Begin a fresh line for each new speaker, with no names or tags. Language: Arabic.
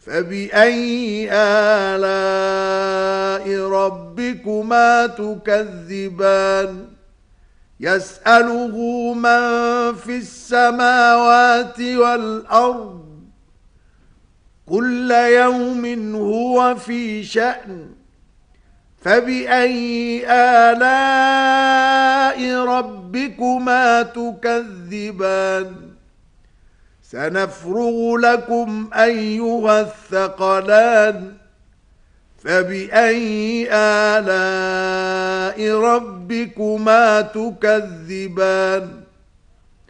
فبأي آلاء ربكما تكذبان يسأله من في السماوات والأرض كل يوم هو في شأن فبأي آلاء ربكما تكذبان سنفرغ لكم أيها الثقلان فبأي آلاء ربكما تكذبان